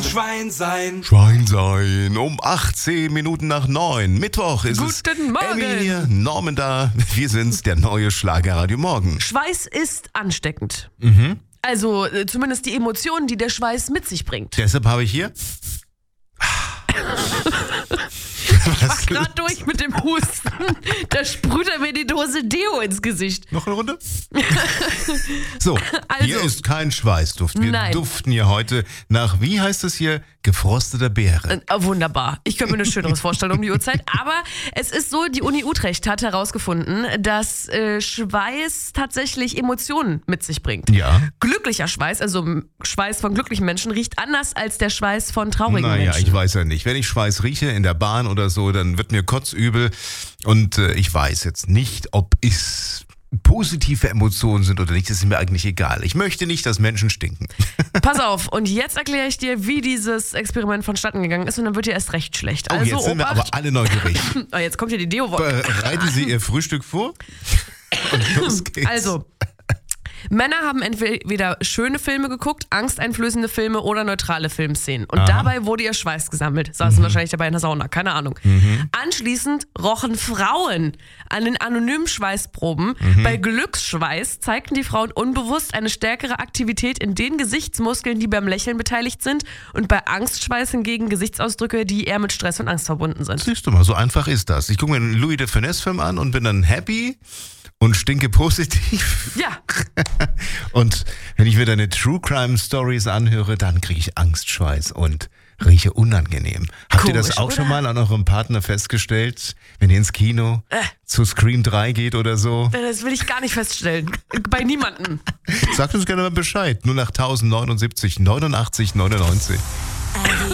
ein Schwein sein. Schwein sein, um 18 Minuten nach 9. Mittwoch ist es. Guten Morgen. Emmy hier, Norman da. Wir sind's, der neue Schlagerradio Morgen. Schweiß ist ansteckend. Also zumindest die Emotionen, die der Schweiß mit sich bringt. Deshalb habe ich hier. Ich war gerade durch mit dem Husten. Da sprüht er mir die Dose Deo ins Gesicht. Noch eine Runde? So, Also, hier ist kein Schweißduft. Wir nein. duften hier heute nach, wie heißt es hier, gefrosteter Beere. Wunderbar. Ich könnte mir nichts Schöneres vorstellen um die Uhrzeit. Aber es ist so, die Uni Utrecht hat herausgefunden, dass Schweiß tatsächlich Emotionen mit sich bringt. Ja. Glücklicher Schweiß, also Schweiß von glücklichen Menschen, riecht anders als der Schweiß von traurigen Naja, Menschen. ich weiß ja nicht. Wenn ich Schweiß rieche in der Bahn oder so, dann wird mir kotzübel. Und ich weiß jetzt nicht, ob es positive Emotionen sind oder nicht. Das ist mir eigentlich egal. Ich möchte nicht, dass Menschen stinken. Pass auf, und jetzt erkläre ich dir, wie dieses Experiment vonstatten gegangen ist und dann wird dir erst recht schlecht. Oh, Also jetzt sind wir aber alle neugierig. Oh, jetzt kommt hier die Deo-Wolke. Bereiten Sie Ihr Frühstück vor? Und los geht's. Also, Männer haben entweder schöne Filme geguckt, angsteinflößende Filme oder neutrale Filmszenen. Und dabei wurde ihr Schweiß gesammelt. Saßen wahrscheinlich dabei in der Sauna, keine Ahnung. Anschließend rochen Frauen an den anonymen Schweißproben. Bei Glücksschweiß zeigten die Frauen unbewusst eine stärkere Aktivität in den Gesichtsmuskeln, die beim Lächeln beteiligt sind. Und bei Angstschweiß hingegen Gesichtsausdrücke, die eher mit Stress und Angst verbunden sind. Siehst du mal, so einfach ist das. Ich gucke mir einen Louis de Funès-Film an und bin dann happy und stinke positiv. Ja, Und wenn ich mir deine True Crime Stories anhöre, dann kriege ich Angstschweiß und rieche unangenehm. Habt ihr das Komisch, auch oder? schon mal an eurem Partner festgestellt, wenn ihr ins Kino zu Scream 3 geht oder so? das will ich gar nicht feststellen. Bei niemandem. Sagt uns gerne mal Bescheid. Nur nach 1079 89 99.